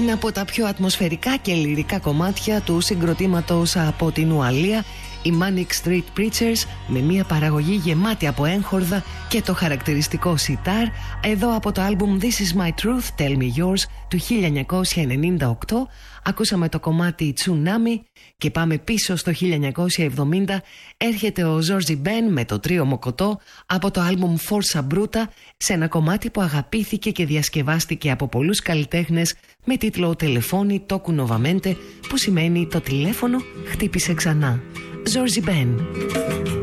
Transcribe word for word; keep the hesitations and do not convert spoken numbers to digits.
Ένα από τα πιο ατμοσφαιρικά και λυρικά κομμάτια του συγκροτήματος από την Ουαλία, οι Manic Street Preachers, με μια παραγωγή γεμάτη από έγχορδα και το χαρακτηριστικό σιτάρ, εδώ από το άλμπουμ This Is My Truth, Tell Me Yours του χίλια εννιακόσια ενενήντα οκτώ, ακούσαμε το κομμάτι Tsunami και πάμε πίσω στο χίλια εννιακόσια εβδομήντα. Έρχεται ο Ζόρζι Μπεν με το τρίο Μοκοτό από το άλμπουμ Forza Bruta, σε ένα κομμάτι που αγαπήθηκε και διασκευάστηκε από πολλούς καλλιτέχνες με τίτλο «Τελεφώνη Τόκου Νοβαμέντε», που σημαίνει «το τηλέφωνο χτύπησε ξανά». Ζόρζι Μπεν.